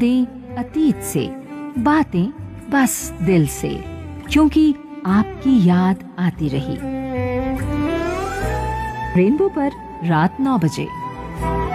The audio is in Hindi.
यादें अतीत से, बातें बस दिल से, क्योंकि आपकी याद आती रही। रेनबो पर रात 9 बजे।